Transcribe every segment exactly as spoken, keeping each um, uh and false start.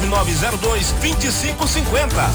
nove zero dois, dois cinco cinco zero.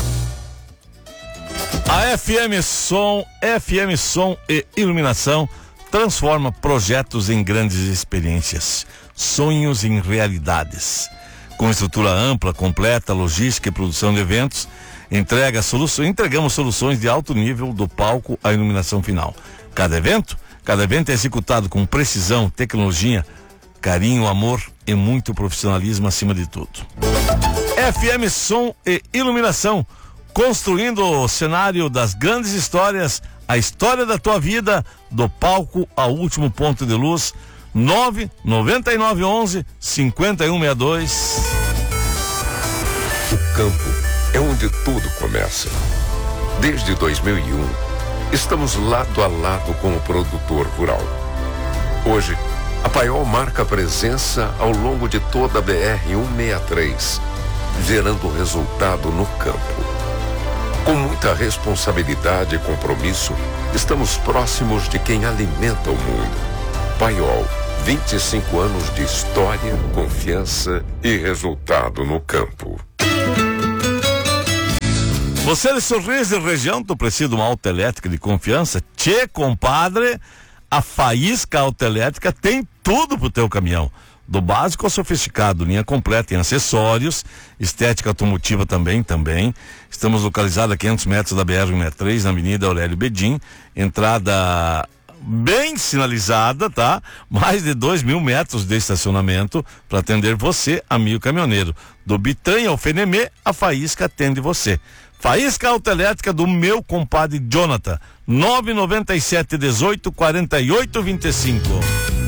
A F M Som, F M Som e Iluminação transforma projetos em grandes experiências, sonhos em realidades. Com estrutura ampla, completa, logística e produção de eventos, entrega soluções, entregamos soluções de alto nível do palco à iluminação final. Cada evento, cada evento é executado com precisão, tecnologia, carinho, amor e muito profissionalismo acima de tudo. F M Som e Iluminação, construindo o cenário das grandes histórias, a história da tua vida, do palco ao último ponto de luz. nove nove nove onze, cinco um seis dois. O campo é onde tudo começa. Desde dois mil e um, estamos lado a lado com o produtor rural. Hoje, a Paiol marca presença ao longo de toda a B R cento e sessenta e três, gerando resultado no campo. Com muita responsabilidade e compromisso, estamos próximos de quem alimenta o mundo. Paiol, vinte e cinco anos de história, confiança e resultado no campo. Você de Sorriso e região, tu precisa de uma autoelétrica de confiança? Tchê, compadre, a Faísca Autoelétrica tem tudo pro teu caminhão. Do básico ao sofisticado, linha completa em acessórios, estética automotiva também, também. Estamos localizados a quinhentos metros da B R cento e sessenta e três, na Avenida Aurélio Bedin, entrada bem sinalizada, tá? Mais de dois mil metros de estacionamento para atender você, amigo caminhoneiro. Do Bitanha ao Fenemê, a Faísca atende você. Faísca Autoelétrica do meu compadre Jonathan, nove nove sete, dezoito, quarenta e oito, vinte e cinco.